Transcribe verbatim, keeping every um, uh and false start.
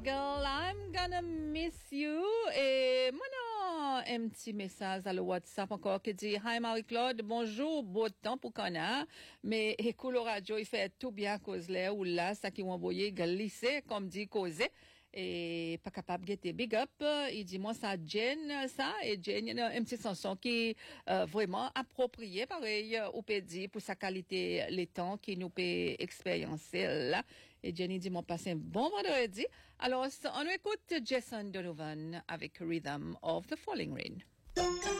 Girl, I'm gonna miss you. Et moi, un petit message à le WhatsApp encore qui dit Hi Marie-Claude, bonjour, beau temps pour qu'on a. Mais écoute, le radio, il fait tout bien cause là ou là, ça qui ont envoyé glisser, comme dit causer. Et pas capable de get big up. Il dit moi ça Jen ça et Jen il y a une petite chanson qui euh, vraiment appropriée pareil au pédi pour sa qualité les temps qui nous peut expériencer là. Et Jenny dit moi passer un bon vendredi. Alors on écoute Jason Donovan avec Rhythm of the Falling Rain.